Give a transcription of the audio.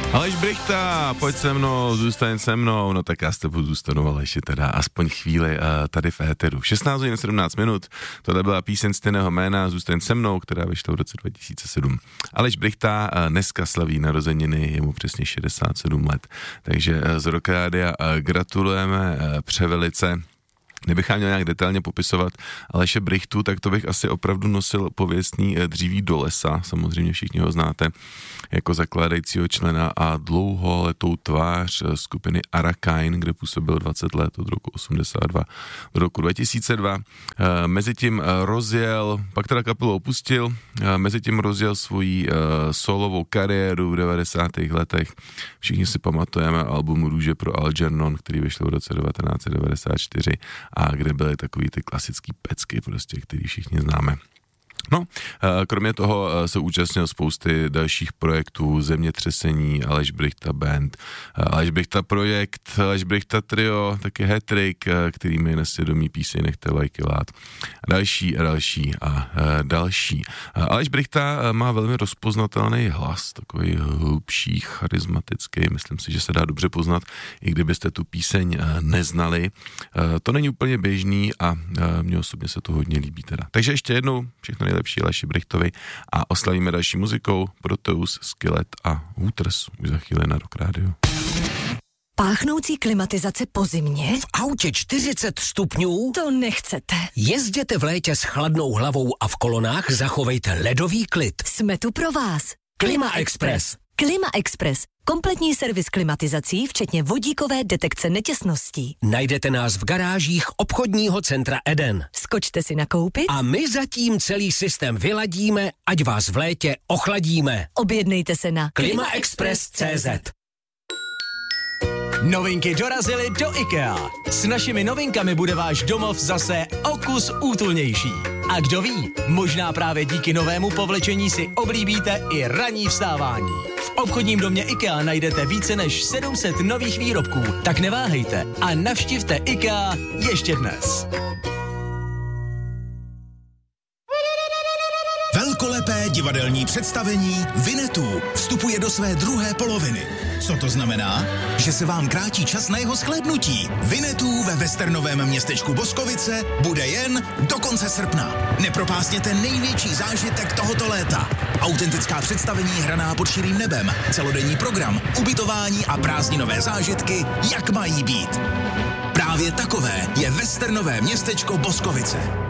Aleš Brychta, pojď se mnou, zůstaň se mnou, no tak já s tebou zůstanu, ale ještě teda aspoň chvíli tady v éteru. 16 hodin 17 minut, tohle byla píseň stejného jména, Zůstaň se mnou, která vyšla v roce 2007. Aleš Brychta dneska slaví narozeniny, je mu přesně 67 let, takže z Rockádia gratulujeme převelice. Kdybych měl nějak detailně popisovat Aleše Brychtu, tak to bych asi opravdu nosil pověstný dříví do lesa, samozřejmě všichni ho znáte, jako zakládajícího člena a dlouholetou tvář skupiny Arakain, kde působil 20 let od roku 82 do roku 2002. Mezitím rozjel, pak teda kapelu opustil, mezitím rozjel svoji solovou kariéru v 90. letech. Všichni si pamatujeme album Růže pro Algernon, který vyšel v roce 1994 a kde byly takový ty klasický pecky prostě, který všichni známe. No, kromě toho se účastnil spousty dalších projektů, Zemětřesení, Aleš Brychta Band, Aleš Brychta Projekt, Aleš Brychta Trio, taky Hattrick, který mi nesvědomí píseň Nechte vlajky lát. Další a další. Aleš Brychta má velmi rozpoznatelný hlas, takový hlubší, charismatický, myslím si, že se dá dobře poznat, i kdybyste tu píseň neznali. To není úplně běžný a mně osobně se to hodně líbí teda. Takže ještě jednou všechno nejlepší Aleši Brychtovi a oslavíme další muzikou Proteus, Skillet a Hooters už za chvíli na Rock Radio. Páchnoucí klimatizace po zimě? V autě 40 stupňů? To nechcete. Jezděte v létě s chladnou hlavou a v kolonách zachovejte ledový klid. Jsme tu pro vás. Klima Express. Klima Express. Kompletní servis klimatizací, včetně vodíkové detekce netěsností. Najdete nás v garážích obchodního centra Eden. Skočte si nakoupit a my zatím celý systém vyladíme, ať vás v létě ochladíme. Objednejte se na klimaexpress.cz. Novinky dorazily do IKEA. S našimi novinkami bude váš domov zase o kus útulnější. A kdo ví, možná právě díky novému povlečení si oblíbíte i ranní vstávání. V obchodním domě IKEA najdete více než 700 nových výrobků, tak neváhejte a navštivte IKEA ještě dnes. Velkolepé divadelní představení Winnetou vstupuje do své druhé poloviny. Co to znamená? Že se vám krátí čas na jeho shlédnutí. Winnetou ve westernovém městečku Boskovice bude jen do konce srpna. Nepropásněte největší zážitek tohoto léta. Autentická představení hraná pod širým nebem, celodenní program, ubytování a prázdninové zážitky, jak mají být. Právě takové je westernové městečko Boskovice.